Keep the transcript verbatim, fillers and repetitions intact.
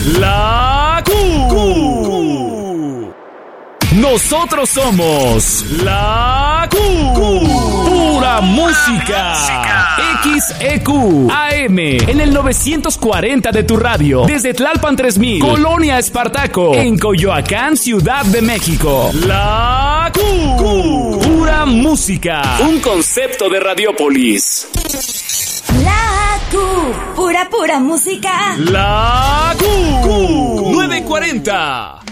La Q. Nosotros somos La Q. Pura música. X E Q A M en el novecientos cuarenta de tu radio. Desde Tlalpan tres mil, Colonia Espartaco, en Coyoacán, Ciudad de México. La Q. Pura música. Un concepto de Radiopolis. La Q. Pura, pura música. La Q. nueve cuarenta.